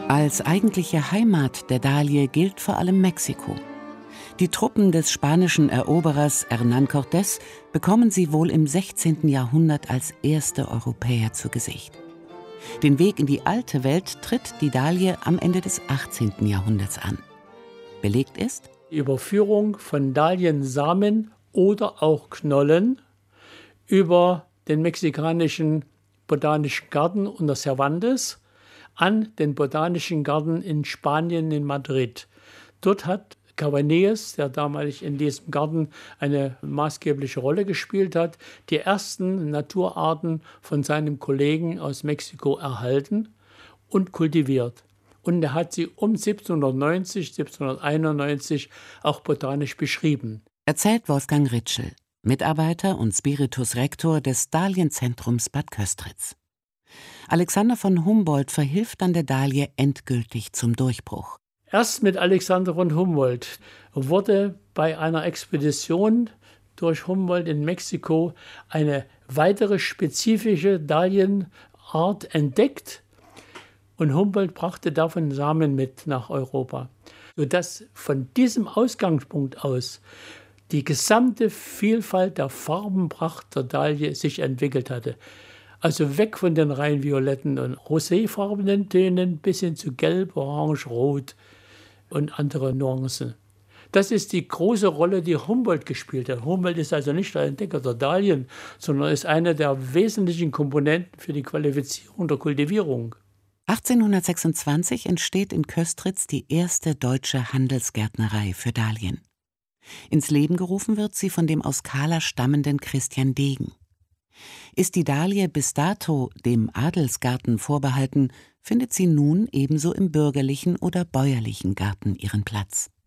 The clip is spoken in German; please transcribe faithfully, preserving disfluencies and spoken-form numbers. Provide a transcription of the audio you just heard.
Als eigentliche Heimat der Dahlie gilt vor allem Mexiko. Die Truppen des spanischen Eroberers Hernán Cortés bekommen sie wohl im sechzehnten Jahrhundert als erste Europäer zu Gesicht. Den Weg in die alte Welt tritt die Dahlie am Ende des achtzehnten Jahrhunderts an. Belegt ist Die Überführung von Dahliensamen oder auch Knollen über den mexikanischen Botanischen Garten unter Cervantes an den Botanischen Garten in Spanien, in Madrid. Dort hat Cabanilles, der damalig in diesem Garten eine maßgebliche Rolle gespielt hat, die ersten Naturarten von seinem Kollegen aus Mexiko erhalten und kultiviert. Und er hat sie um siebzehnhundertneunzig, siebzehnhunderteinundneunzig auch botanisch beschrieben. Erzählt Wolfgang Ritschl, Mitarbeiter und Spiritus Rector des Dahlienzentrums Bad Köstritz. Alexander von Humboldt verhilft dann der Dahlie endgültig zum Durchbruch. Erst mit Alexander von Humboldt wurde bei einer Expedition durch Humboldt in Mexiko eine weitere spezifische Dahlienart entdeckt und Humboldt brachte davon Samen mit nach Europa, sodass von diesem Ausgangspunkt aus die gesamte Vielfalt der Farbenpracht der Dahlie sich entwickelt hatte. Also weg von den rein violetten und roséfarbenen Tönen bis hin zu gelb, orange, rot und andere Nuancen. Das ist die große Rolle, die Humboldt gespielt hat. Humboldt ist also nicht der Entdecker der Dahlien, sondern ist eine der wesentlichen Komponenten für die Qualifizierung der Kultivierung. achtzehnhundertsechsundzwanzig entsteht in Köstritz die erste deutsche Handelsgärtnerei für Dahlien. Ins Leben gerufen wird sie von dem aus Kahla stammenden Christian Degen. Ist die Dahlie bis dato dem Adelsgarten vorbehalten, findet sie nun ebenso im bürgerlichen oder bäuerlichen Garten ihren Platz.